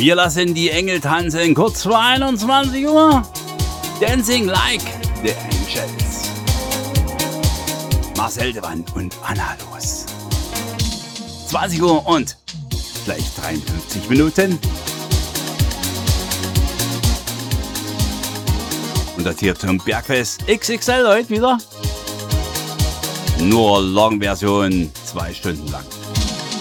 Wir lassen die Engel tanzen, kurz vor 21 Uhr. Dancing like the Angels. Marcel Dewan und Anna Los. 20 Uhr und gleich 53 Minuten. Und das hier zum Bergfest XXL heute wieder. Nur Long-Version, 2 Stunden lang.